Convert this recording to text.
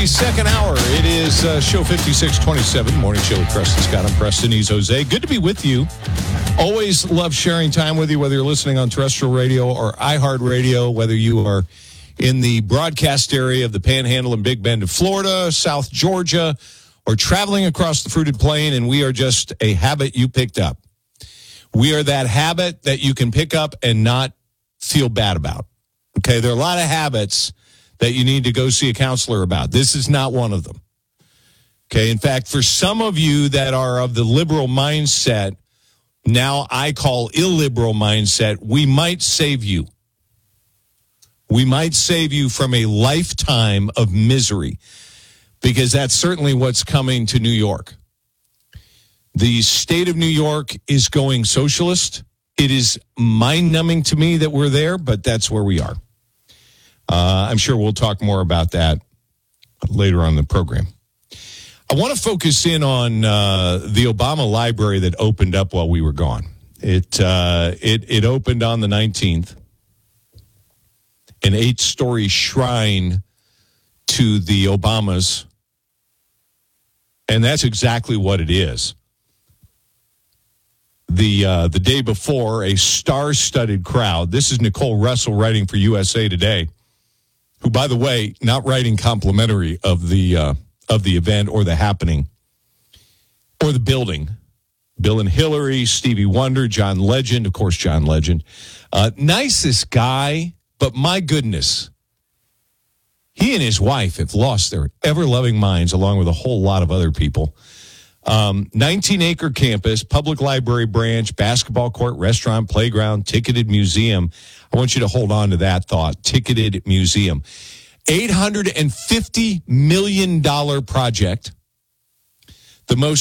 the second hour. It is show 5627, Morning Show with Preston Scott. I'm Preston. He's Jose. Good to be with you. Always love sharing time with you, whether you're listening on terrestrial radio or iHeartRadio, whether you are in the broadcast area of the Panhandle and Big Bend of Florida, South Georgia, or traveling across the fruited plain, and we are just a habit you picked up. We are that habit that you can pick up and not feel bad about. Okay, there are a lot of habits that you need to go see a counselor about. This is not one of them. Okay, in fact, for some of you that are of the liberal mindset, now I call illiberal mindset, we might save you. We might save you from a lifetime of misery, because that's certainly what's coming to New York. The state of New York is going socialist. It is mind-numbing to me that we're there, but that's where we are. I'm sure we'll talk more about that later on in the program. I want to focus in on the Obama Library that opened up while we were gone. It opened on the 19th, an 8-story shrine to the Obamas, and that's exactly what it is. The day before, a star-studded crowd. This is Nicole Russell writing for USA Today, who, by the way, not writing complimentary of the event or the happening or the building. Bill and Hillary, Stevie Wonder, John Legend, of course, John Legend. Nicest guy, but my goodness, he and his wife have lost their ever-loving minds, along with a whole lot of other people. 19-acre campus, public library branch, basketball court, restaurant, playground, ticketed museum. I want you to hold on to that thought. Ticketed museum. $850 million project. The most